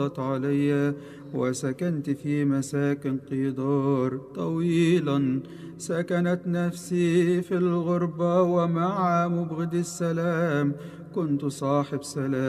علي وسكنت في مساكن قدار طويلا. سكنت نفسي في الغربة ومع مبغض السلام كنت صاحب سلام.